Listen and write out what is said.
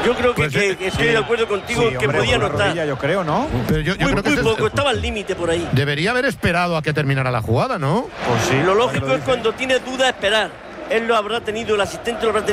Yo creo Pues, que estoy de acuerdo contigo en que podía no estar. Yo creo, ¿no? Pero yo creo que Muy poco, estaba al límite por ahí. debería haber esperado a que terminara la jugada, ¿no? Pues sí. Lo lógico es cuando tienes dudas esperar. Él lo habrá tenido, el asistente lo habrá tenido.